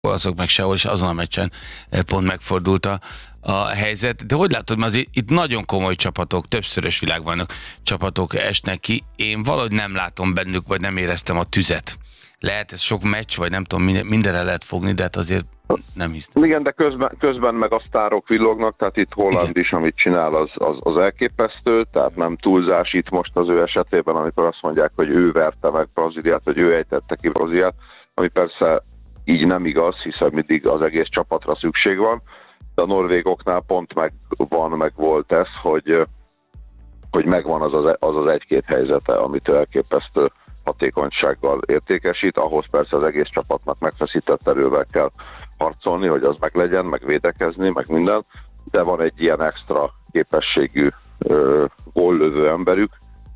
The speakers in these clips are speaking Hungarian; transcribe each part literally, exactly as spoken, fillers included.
azok meg sehol, és azon a meccsen pont megfordult a, a helyzet. De hogy látod, mert itt nagyon komoly csapatok, többszörös világbajnok csapatok esnek ki. Én valahogy nem látom bennük, vagy nem éreztem a tüzet. Lehet ez sok meccs, vagy nem tudom, mindenre lehet fogni, de hát azért nem hiszem. Igen, de közben, közben meg a sztárok villognak, tehát itt Holland Igen. is, amit csinál, az, az, az elképesztő, tehát nem túlzás itt most az ő esetében, amikor azt mondják, hogy ő verte meg Brazíliát, vagy ő ejtette ki Brazíliát, ami persze így nem igaz, hiszen mindig az egész csapatra szükség van, de a norvégoknál pont meg van, meg volt ez, hogy, hogy megvan az az, az az egy-két helyzete, amit elképesztő hatékonysággal értékesít, ahhoz persze az egész csapatnak megfeszített erővel kell harcolni, hogy az meg legyen, meg védekezni, meg minden, de van egy ilyen extra képességű ö, góllövő emberük,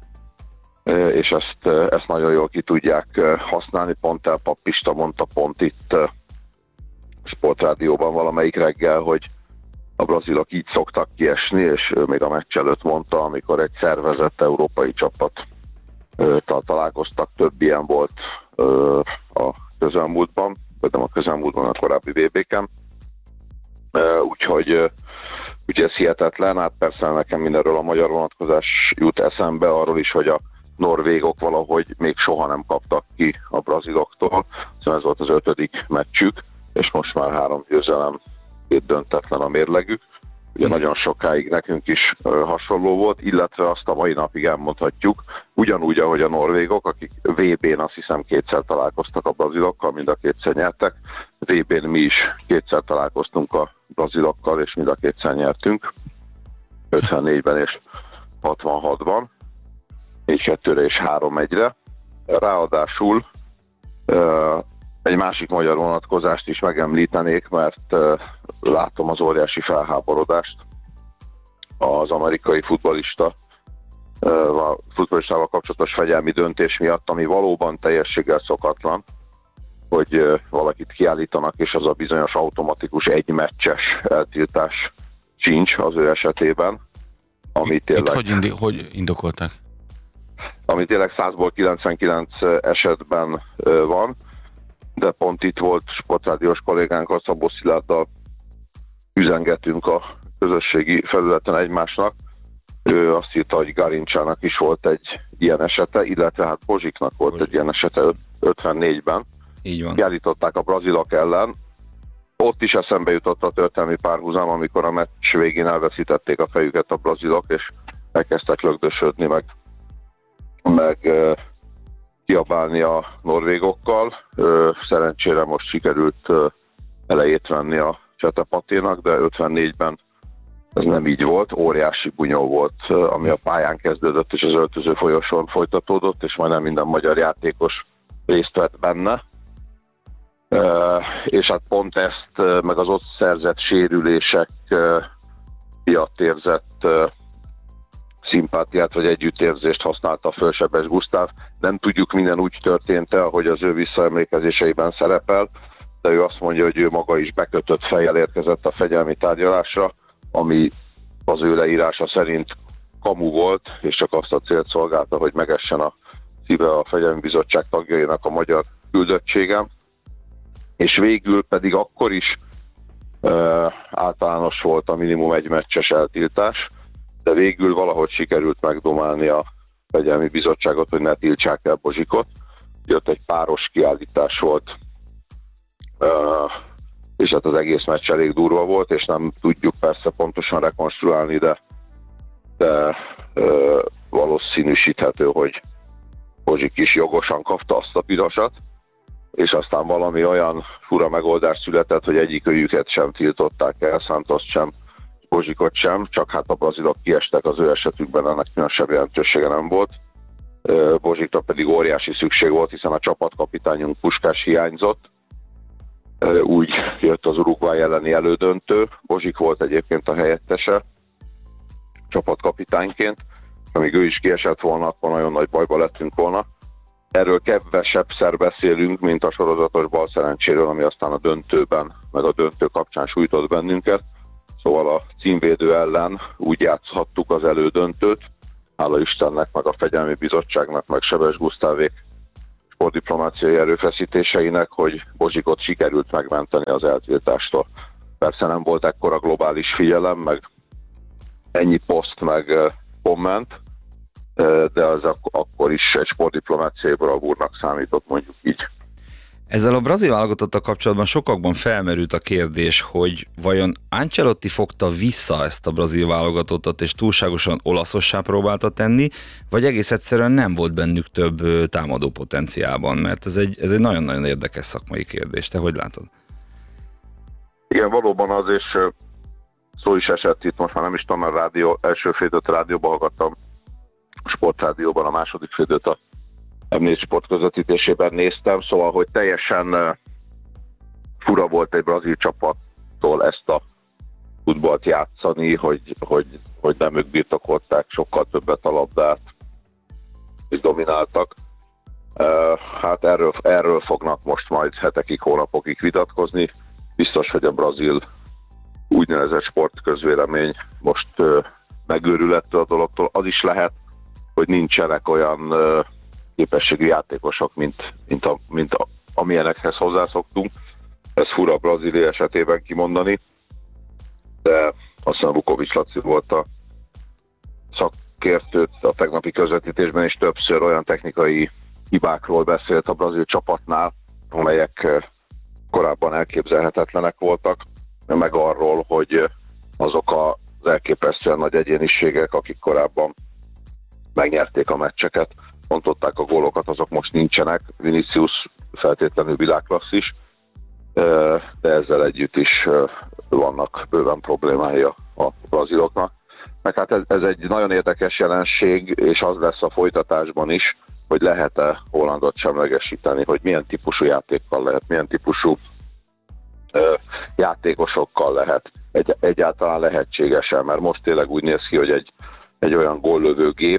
ö, és ezt, ezt nagyon jól ki tudják használni. Pont el Pappista mondta pont itt ö, Sportrádióban valamelyik reggel, hogy a brazilok így szoktak kiesni, és ő még a meccs előtt mondta, amikor egy szervezett európai csapat találkoztak, több ilyen volt ö, a közelmúltban, vagy nem a közelmúltban, a korábbi vé bé-ken. Úgyhogy ugye ez hihetetlen, hát persze nekem mindenről a magyar vonatkozás jut eszembe, arról is, hogy a norvégok valahogy még soha nem kaptak ki a braziloktól, szóval ez volt az ötödik meccsük, és most már három győzelem, két döntetlen a mérlegük. Ugye nagyon sokáig nekünk is hasonló volt, illetve azt a mai napig elmondhatjuk, ugyanúgy, ahogy a norvégok, akik vé bén azt hiszem kétszer találkoztak a brazilokkal, mind a kétszer nyertek. vé bén mi is kétszer találkoztunk a brazilokkal, és mind a kétszer nyertünk. ötvennégyben és hatvanhatban. négy kettőre és három egyre. Ráadásul egy másik magyar vonatkozást is megemlítenék, mert uh, látom az óriási felháborodást az amerikai futballista, uh, futballistával kapcsolatos fegyelmi döntés miatt, ami valóban teljességgel szokatlan, hogy uh, valakit kiállítanak, és az a bizonyos automatikus egymeccses eltiltás sincs az ő esetében. Ami tényleg, Itt hogy, indi, hogy indokolták? Ami tényleg százból kilencvenkilenc esetben uh, van, de pont itt volt sportrádiós kollégánkkal, Szabó Szilárddal üzengetünk a közösségi felületen egymásnak. Ő azt írta, hogy Garincsának is volt egy ilyen esete, illetve hát Bozsiknak volt Bozsik. egy ilyen esete ötvennégyben. Így van. Kiállították a brazilok ellen. Ott is eszembe jutott a történelmi párhuzam, amikor a meccs végén elveszítették a fejüket a brazilok, és elkezdtek lögdösödni, meg, meg kiabálni a norvégokkal. Szerencsére most sikerült elejét venni a Csetepaténak, de ötvennégyben ez nem így volt. Óriási bunyó volt, ami a pályán kezdődött, és az öltöző folyosón folytatódott, és majdnem minden magyar játékos részt vett benne. És hát pont ezt, meg az ott szerzett sérülések miatt érzett szimpátiát vagy együttérzést használta föl Sebes Gusztáv. Nem tudjuk, minden úgy történt-e, ahogy az ő visszaemlékezéseiben szerepel, de ő azt mondja, hogy ő maga is bekötött fejjel érkezett a fegyelmi tárgyalásra, ami az ő leírása szerint kamu volt, és csak azt a célt szolgálta, hogy megessen a szíve a Fegyelmi Bizottság tagjainak a magyar küldöttségem. És végül pedig akkor is e, általános volt a minimum egy meccses eltiltás, de végül valahogy sikerült megdomálni a Fegyelmi Bizottságot, hogy ne tiltsák el Bozsikot. Jött egy páros kiállítás volt, és hát az egész meccs elég durva volt, és nem tudjuk persze pontosan rekonstruálni, de, de valószínűsíthető, hogy Bozsik is jogosan kapta azt a pirosat, és aztán valami olyan fura megoldás született, hogy egyikőjüket sem tiltották el, Santos sem, Bozsikot sem, csak hát a brazilok kiestek, az ő esetükben ennek különösebb jelentősége nem volt. Bozsikra pedig óriási szükség volt, hiszen a csapatkapitányunk Puskás hiányzott. Úgy jött az Uruguay elleni elődöntő. Bozsik volt egyébként a helyettese csapatkapitányként. Amíg ő is kiesett volna, akkor nagyon nagy bajba lettünk volna. Erről kevesebbszer beszélünk, mint a sorozatos balszerencséről, ami aztán a döntőben, meg a döntő kapcsán sújtott bennünket. Szóval a címvédő ellen úgy játszhattuk az elődöntőt, hála Istennek, meg a Fegyelmi Bizottságnak, meg Sebes Gusztávék sportdiplomáciai erőfeszítéseinek, hogy Bozsikot sikerült megmenteni az eltiltástól. Persze nem volt ekkora globális figyelem, meg ennyi poszt, meg komment, de az ak- akkor is egy sportdiplomáciai bravúrnak számított, mondjuk így. Ezzel a brazil válogatottal kapcsolatban sokakban felmerült a kérdés, hogy vajon Ancelotti fogta vissza ezt a brazil válogatottat, és túlságosan olaszossá próbálta tenni, vagy egész egyszerűen nem volt bennük több támadó potenciálban, mert ez egy, ez egy nagyon-nagyon érdekes szakmai kérdés. Te hogy látod? Igen, valóban az, és szó is esett itt, most már nem is tudom, a rádió, első félidőt a rádióban hallgattam, a sportrádióban a második félidőt a em négy Sport közvetítésében néztem, szóval, hogy teljesen fura volt egy brazil csapattól ezt a futballt játszani, hogy, hogy, hogy nem ők birtokolták sokkal többet a labdát, és domináltak. Hát erről, erről fognak most majd hetekig, hónapokig vitatkozni. Biztos, hogy a brazil úgynevezett sportközvélemény most megőrül ettől a dologtól. Az is lehet, hogy nincsenek olyan képességű játékosok, mint, mint, a, mint a, amilyenekhez hozzászoktunk. Ez fura Brazília esetében kimondani, de azt hiszem Vukovics Laci volt a szakértő a tegnapi közvetítésben, és többször olyan technikai hibákról beszélt a brazil csapatnál, amelyek korábban elképzelhetetlenek voltak, meg arról, hogy azok az elképesztően nagy egyéniségek, akik korábban megnyerték a meccseket, pontották a gólokat, azok most nincsenek. Vinicius feltétlenül világklasszis, de ezzel együtt is vannak bőven problémái a braziloknak. Meg hát ez, ez egy nagyon érdekes jelenség, és az lesz a folytatásban is, hogy lehet-e Hollandot semlegesíteni, hogy milyen típusú játékkal lehet, milyen típusú játékosokkal lehet. Egy, egyáltalán lehetséges-e, mert most tényleg úgy néz ki, hogy egy, egy olyan góllövő gép,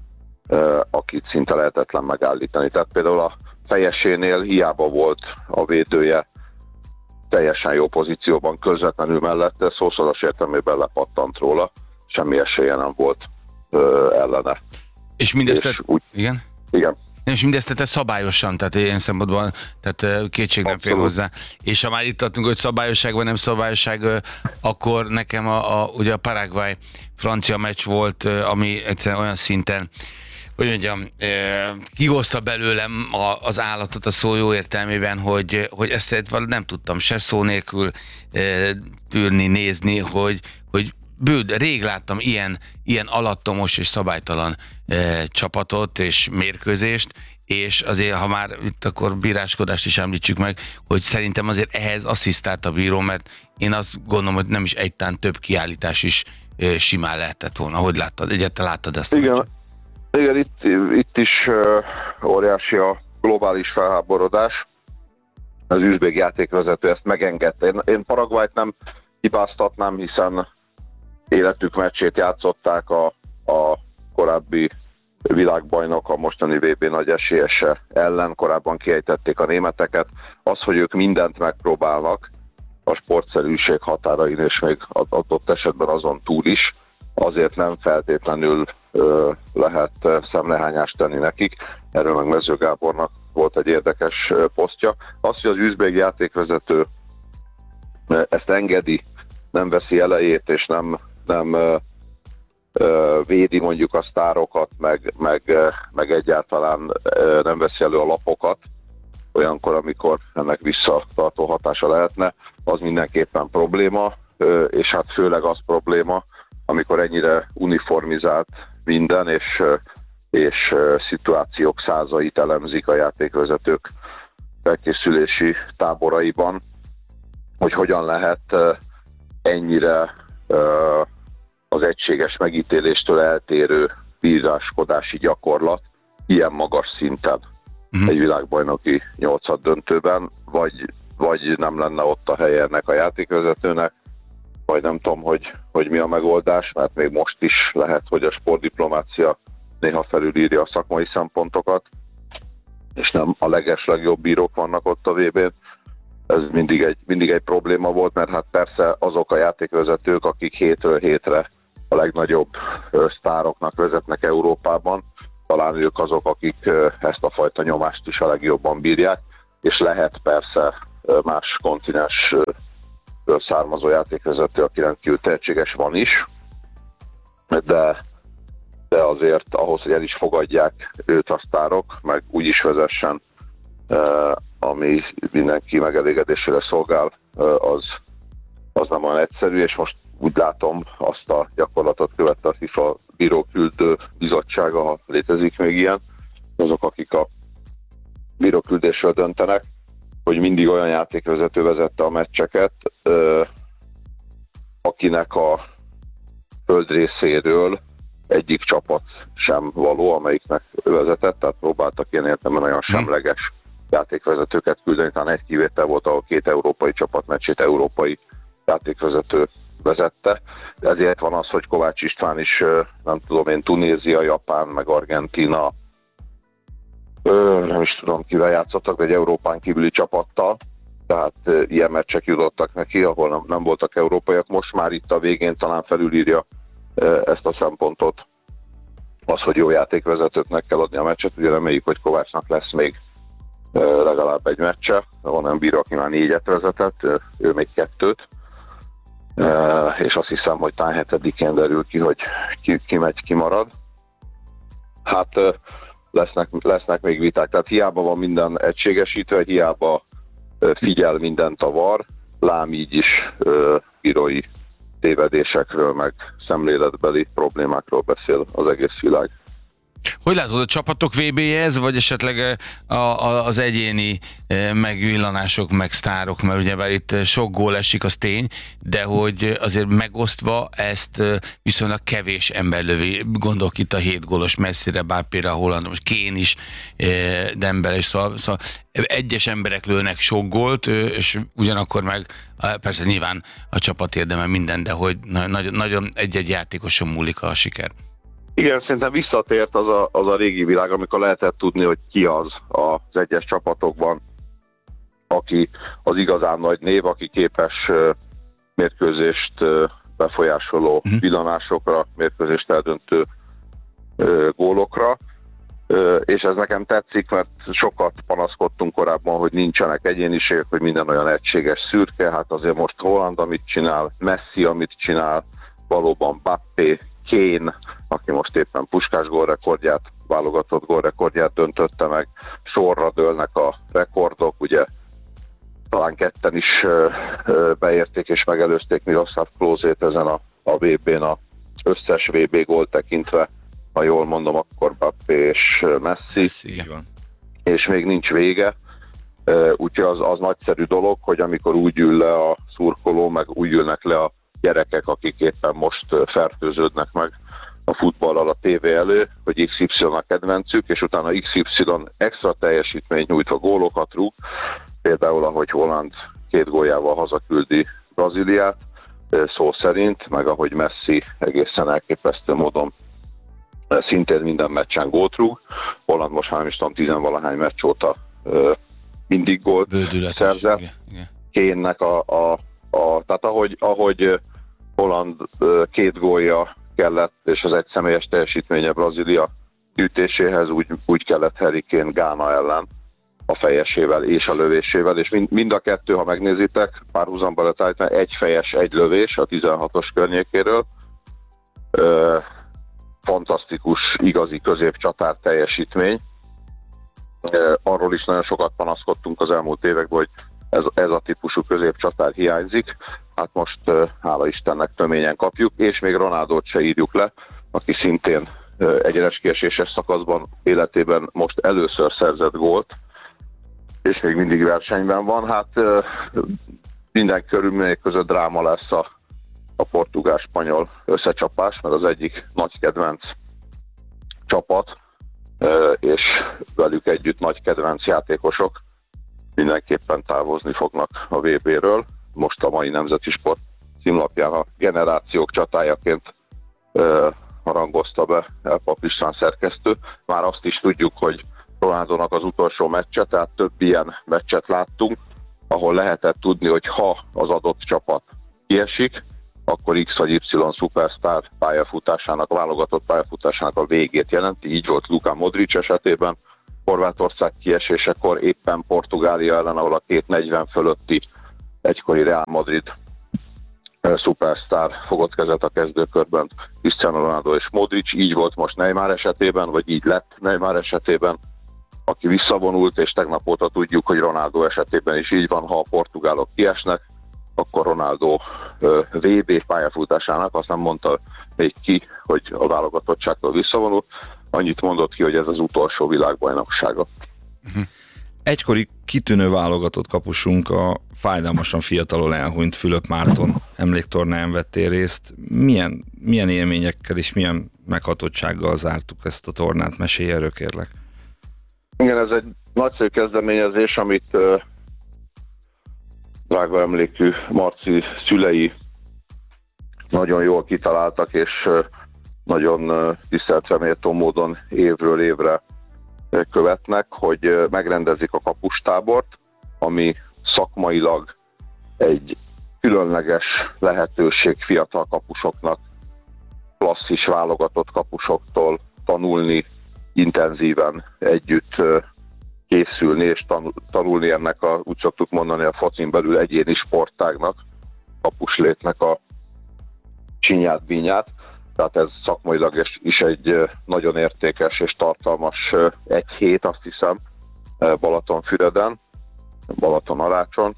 akit szinte lehetetlen megállítani. Tehát például a fejesénél hiába volt a védője teljesen jó pozícióban, közvetlenül mellette, szószoros értelmében lepattant róla, semmi esélye nem volt ö, ellene. És mindezt, és te... úgy... igen? Igen. És mindezt te szabályosan, tehát ilyen szempontból, tehát kétség nem fér hozzá. És ha már itt adtunk, hogy szabályosság vagy nem szabályosság, akkor nekem a, a, ugye a Paraguay francia meccs volt, ami egyszerűen olyan szinten, hogy mondjam, kihozta belőlem a, az állatot a szó jó értelmében, hogy, hogy ezt nem tudtam se szó nélkül tűrni, nézni, hogy, hogy bőd, rég láttam ilyen, ilyen alattomos és szabálytalan e, csapatot és mérkőzést, és azért, ha már itt akkor bíráskodást is említsük meg, hogy szerintem azért ehhez asszisztált a bíró, mert én azt gondolom, hogy nem is egytán több kiállítás is e, simán lehetett volna. Hogy láttad? Egyáltalán láttad ezt? Igen, igen itt, itt is uh, óriási a globális felháborodás. Az üzbég játékvezető ezt megengedte. Én, én Paraguayt nem hibáztatnám, hiszen életük meccsét játszották, a, a korábbi világbajnok, a mostani vé bé nagy esélyese ellen, korábban kiejtették a németeket. Az, hogy ők mindent megpróbálnak a sportszerűség határain, és még adott esetben azon túl is, azért nem feltétlenül ö, lehet szemlehányást tenni nekik. Erről meg Mező Gábornak volt egy érdekes posztja. Az, hogy az üzbég játékvezető ezt engedi, nem veszi elejét, és nem, nem ö, ö, védi mondjuk a sztárokat, meg, meg, meg egyáltalán ö, nem veszi elő a lapokat, olyankor, amikor ennek visszatartó hatása lehetne, az mindenképpen probléma, ö, és hát főleg az probléma, amikor ennyire uniformizált minden, és, és szituációk százait elemzik a játékvezetők felkészülési táboraiban, hogy hogyan lehet ennyire az egységes megítéléstől eltérő bíráskodási gyakorlat ilyen magas szinten uh-huh. egy világbajnoki nyolcad döntőben, vagy, vagy nem lenne ott a helye ennek a játékvezetőnek, vagy nem tudom, hogy, hogy mi a megoldás, mert még most is lehet, hogy a sportdiplomácia néha felülírja a szakmai szempontokat, és nem a legeslegjobb bírók vannak ott a vé bén. Ez mindig egy, mindig egy probléma volt, mert hát persze azok a játékvezetők, akik hétről hétre a legnagyobb sztároknak vezetnek Európában, talán ők azok, akik ezt a fajta nyomást is a legjobban bírják, és lehet persze más kontinensről származó játékvezető, aki rendkívül tehetséges, van is, de, de azért ahhoz, hogy el is fogadják őt a sztárok, meg úgy is vezessen, ami mindenki megelégedésére szolgál, az, az nem olyan egyszerű, és most úgy látom, azt a gyakorlatot követte a FIFA bíróküldő bizottsága, ha létezik még ilyen, azok, akik a bíróküldésről döntenek, hogy mindig olyan játékvezető vezette a meccseket, akinek a földrészéről egyik csapat sem való, amelyiknek vezetett, tehát próbáltak ilyen értelemben olyan semleges játékvezetőket küldeni, talán egy kivétel volt, ahol két európai csapat meccsét európai játékvezető vezette. Ezért van az, hogy Kovács István is, nem tudom én, Tunézia, Japán, meg Argentína, nem is tudom kivel játszottak, de egy Európán kívüli csapattal, tehát ilyen meccsek jutottak neki, ahol nem, nem voltak európaiak. Most már itt a végén talán felülírja ezt a szempontot, az, hogy jó játékvezetőknek kell adni a meccset. Ugye reméljük, hogy Kovácsnak lesz még legalább egy meccse, van nem bíró, aki már négyet vezetett, ő még kettőt, és azt hiszem, hogy talán hetedikén derül ki, hogy ki, ki megy, ki marad. Hát lesznek, lesznek még viták, tehát hiába van minden egységesítve, hiába figyel mindent a VAR, lám így is bírói tévedésekről, meg szemléletbeli problémákról beszél az egész világ. Hogy látod, a csapatok vé bé-je ez, vagy esetleg a, a, az egyéni megvillanások, meg sztárok, mert ugyebár itt sok gól esik, az tény, de hogy azért megosztva ezt viszonylag kevés ember lövi. Gondolok itt a hét gólos Messire, Mbappére, Hollandra, most Kane is, Dembele is, szóval, szóval egyes emberek lőnek sok gólt, és ugyanakkor meg persze nyilván a csapat érdemel minden, de hogy nagyon, nagyon egy-egy játékoson múlik a siker. Igen, szerintem visszatért az a, az a régi világ, amikor lehetett tudni, hogy ki az az egyes csapatokban, aki az igazán nagy név, aki képes mérkőzést befolyásoló villanásokra, mérkőzést eldöntő gólokra. És ez nekem tetszik, mert sokat panaszkodtunk korábban, hogy nincsenek egyéniségek, hogy minden olyan egységes, szürke. Hát azért most Holland, amit csinál, Messi, amit csinál, valóban Mbappé, Kane, aki most éppen Puskás gólrekordját, válogatott gólrekordját döntötte meg, sorra dőlnek a rekordok, ugye talán ketten is beérték és megelőzték Miroslav Klózét ezen a, a vé bén, az összes vé bé gólt tekintve, ha jól mondom, akkor Mbappé és Messi, és még nincs vége, úgyhogy az, az nagyszerű dolog, hogy amikor úgy ül le a szurkoló, meg úgy ülnek le a gyerekek, akik éppen most fertőződnek meg a futballal a tévé elő, hogy iksz ipszilon a kedvencük, és utána iksz ipszilon extra teljesítményt nyújtva gólokat rúg, például ahogy Holland két góljával hazaküldi Brazíliát, szó szerint, meg ahogy Messi egészen elképesztő módon szintén minden meccsen gólt rúg. Holland most már nem is tudom, tizenvalahány meccs óta mindig gólt szerzett. Kane-nek a, a, a tehát ahogy, ahogy Holland két gólja kellett, és az egy személyes teljesítménye Brazília ütéséhez, úgy, úgy kellett Harry Kane Gána ellen a fejesével és a lövésével, és mind, mind a kettő, ha megnézitek, párhuzamba lehet állítani, egy fejes, egy lövés a tizenhatos környékéről. Ö, fantasztikus, igazi középcsatár teljesítmény. Ö, arról is nagyon sokat panaszkodtunk az elmúlt években, hogy ez, ez a típusú középcsatár hiányzik. Hát most hála Istennek töményen kapjuk, és még Ronaldót se írjuk le, aki szintén egyenes kieséses szakaszban életében most először szerzett gólt, és még mindig versenyben van. Hát minden körülmények között dráma lesz a, a portugál-spanyol összecsapás, mert az egyik nagy kedvenc csapat, és velük együtt nagy kedvenc játékosok mindenképpen távozni fognak a vé béről. Most a mai Nemzeti Sport címlapján a generációk csatájaként uh, harangozta be Elpap István szerkesztő. Már azt is tudjuk, hogy Ronaldónak az utolsó meccse, tehát több ilyen meccset láttunk, ahol lehetett tudni, hogy ha az adott csapat kiesik, akkor X vagy Y szupersztár pályafutásának, válogatott pályafutásának a végét jelenti. Így volt Luka Modric esetében, Horvátország kiesésekor éppen Portugália ellen, ahol a két negyven fölötti egykori Real Madrid szupersztár fogott kezet a kezdőkörben, Cristiano Ronaldo és Modric. Így volt most Neymar esetében, vagy így lett Neymar esetében, aki visszavonult, és tegnap óta tudjuk, hogy Ronaldo esetében is így van, ha a portugálok kiesnek, akkor Ronaldo vé bé pályafutásának, azt nem mondta még ki, hogy a válogatottságtól visszavonul, annyit mondott ki, hogy ez az utolsó világbajnoksága. Egykori kitűnő válogatott kapusunk, a fájdalmasan fiatalon elhunyt Fülöp Márton emléktornáján vettél részt. Milyen, milyen élményekkel és milyen meghatottsággal zártuk ezt a tornát? Mesélj erről, kérlek. Igen, ez egy nagyszerű kezdeményezés, amit uh, drága emlékű Marci szülei nagyon jól kitaláltak, és uh, nagyon uh, tiszteletre méltó módon évről évre uh, követnek, hogy uh, megrendezik a kapustábort, ami szakmailag egy különleges lehetőség fiatal kapusoknak, klasszis válogatott kapusoktól tanulni, intenzíven együtt készülni és tanulni ennek a, úgy szoktuk mondani, a focin belül egyéni sportágnak, kapuslétnek a csinyát, bínyát. Tehát ez szakmailag is egy nagyon értékes és tartalmas egy hét, azt hiszem, Balatonfüreden, Balatonarácson,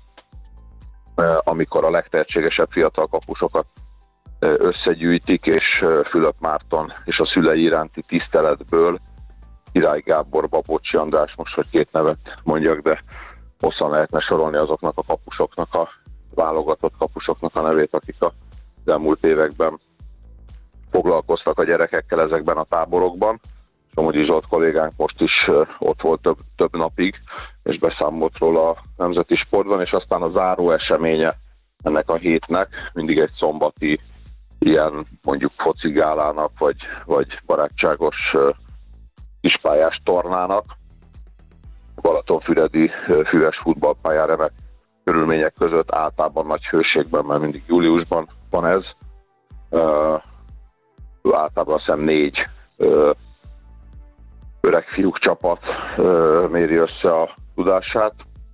amikor a legtehetségesebb fiatal kapusokat összegyűjtik, és Fülöp Márton és a szülei iránti tiszteletből Király Gábor, Babocsi András, most hogy két nevet mondjak, de hosszan lehetne sorolni azoknak a kapusoknak, a válogatott kapusoknak a nevét, akik az elmúlt években foglalkoztak a gyerekekkel ezekben a táborokban. Somogyi Zsolt kollégánk most is ott volt több, több napig, és beszámolt róla a Nemzeti Sportban, és aztán a záró eseménye ennek a hétnek mindig egy szombati ilyen mondjuk focigálának, vagy, vagy barátságos kispályás tornának, Balatonfüredi füves futballpályán remek körülmények között, általában nagy hőségben, mert mindig júliusban van ez. Uh, általában azt hiszem négy uh, öreg fiúk csapat uh, méri össze a tudását.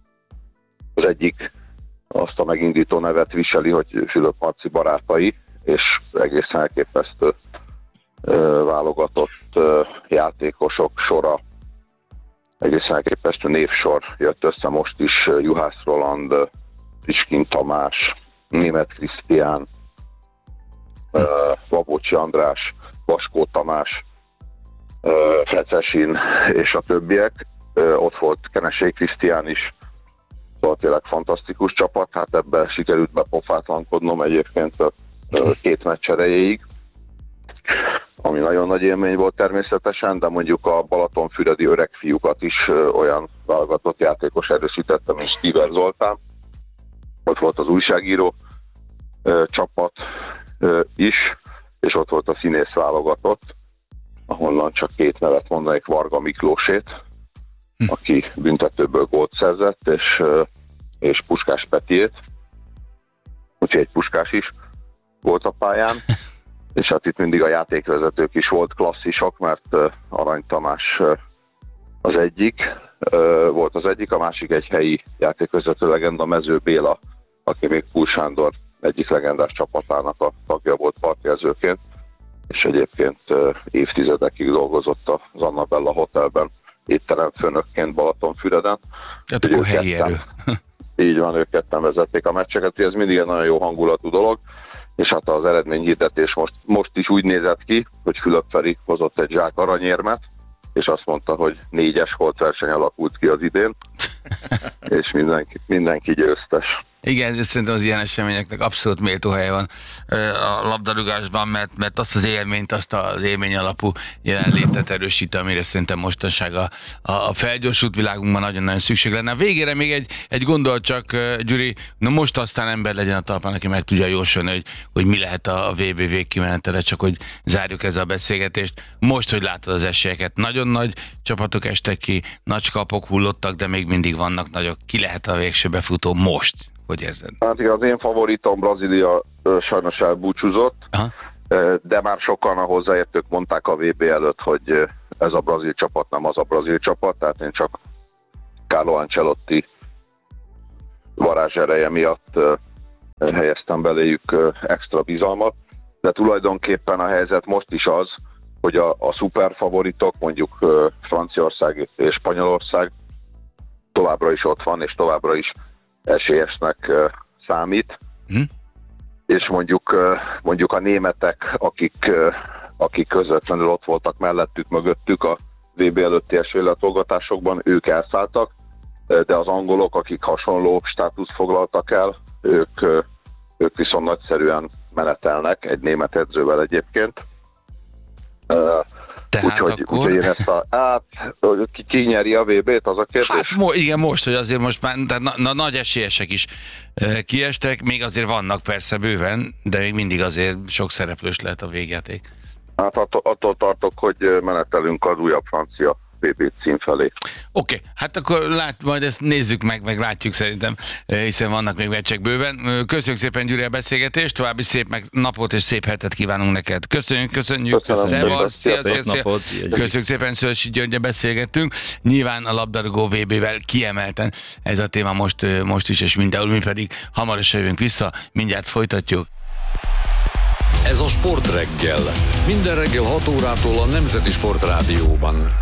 Az egyik azt a megindító nevet viseli, hogy Fülöp Marci barátai, és egészen elképesztő uh, válogatott uh, játékosok sora, egészen elképesztő névsor jött össze most is. uh, Juhász Roland, uh, Piskin Tamás, Németh Krisztián, uh, Babocsi András, Vaskó Tamás, uh, Fecesin és a többiek. Uh, ott volt Kenesei Krisztián is, szóval tényleg fantasztikus csapat, hát ebben sikerült bepofátlankodnom egyébként a két meccs erejéig, ami nagyon nagy élmény volt természetesen, de mondjuk a balatonfüredi öreg fiúkat is olyan válogatott játékos erősítette, mint Stiver Zoltán. Ott volt az újságíró csapat is, és ott volt a színész válogatott, ahonnan csak két nevet mondanék, Varga Miklósét, aki büntetőből gólt szerzett, és, és Puskás Petiét, úgyhogy egy Puskás is volt a pályán, és hát itt mindig a játékvezetők is volt klasszisok, mert Arany Tamás az egyik, volt az egyik, a másik egy helyi játékvezető legenda, Mező Béla, aki még Púl Sándor egyik legendás csapatának a tagja volt partjelzőként, és egyébként évtizedekig dolgozott az Annabella Hotelben étteremfőnökként Balatonfüreden. Tehát akkor helyi erő. Így van, ők ketten vezették a meccseket, ez mindig egy nagyon jó hangulatú dolog, és hát az eredményhirdetés most, most is úgy nézett ki, hogy Fülöp Feri hozott egy zsák aranyérmet, és azt mondta, hogy négyes holtverseny alakult ki az idén, és mindenki, mindenki győztes. Igen, szerintem az ilyen eseményeknek abszolút méltó helye van a labdarúgásban, mert, mert azt az élményt, azt az élmény alapú jelenlétet erősít, amire szerintem mostanság a, a felgyorsult világunkban nagyon-nagyon szükség lenne. A végére még egy, egy gondolat csak, Gyuri, na most aztán ember legyen a talpán, aki meg tudja jósolni, hogy, hogy mi lehet a vé bé végkimenetele, csak hogy zárjuk ezzel a beszélgetést. Most, hogy látod az esélyeket, nagyon nagy csapatok estek ki, nagy kapok hullottak, de még mindig vannak nagyok. Ki lehet a végső befutó most? Hogy érzed? Hát igen, az én favoritom Brazília ö, sajnos elbúcsúzott, Aha. ö, de már sokan a hozzáértők mondták a vé bé előtt, hogy ö, ez a brazil csapat nem az a brazil csapat, tehát én csak Carlo Ancelotti varázsereje miatt ö, helyeztem beléjük ö, extra bizalmat, de tulajdonképpen a helyzet most is az, hogy a, a szuperfavoritok, mondjuk ö, Franciaország és Spanyolország továbbra is ott van, és továbbra is esélyesnek ö, számít, Hm? és mondjuk, ö, mondjuk a németek, akik, ö, akik közvetlenül ott voltak mellettük, mögöttük a vé bé előtti esélylatolgatásokban, ők elszálltak, ö, de az angolok, akik hasonló státuszt foglaltak el, ők, ö, ők viszont nagyszerűen menetelnek, egy német edzővel egyébként. Ö, Tehát Úgyhogy, akkor... úgyhogy én ezt a, hát, ki, ki nyeri a vé bét, az a kérdés? Hát mo- igen, most, hogy azért most már tehát na, na, nagy esélyesek is e, kiestek, még azért vannak persze bőven, de még mindig azért sok szereplős lehet a végjáték. Hát attól, attól tartok, hogy menetelünk az újabb francia vé bé cím felé. Oké, okay, hát akkor lát, majd ezt nézzük meg, meg látjuk szerintem, hiszen vannak még meccsek bőven. Köszönjük szépen, Gyuri, a beszélgetést, további szép meg napot és szép hetet kívánunk neked. Köszönjük, köszönjük. Köszönöm, Szevasz, szia, szia, szia. napot. Köszönjük szépen, Szőlősi Györggyel beszélgettünk. Nyilván a labdarúgó vé bével kiemelten ez a téma most, most is, és mindenhol, mi pedig hamarosan jövünk vissza, mindjárt folytatjuk. Ez a Sportreggel. Minden reggel hat órától a Nemzeti Sportrádióban.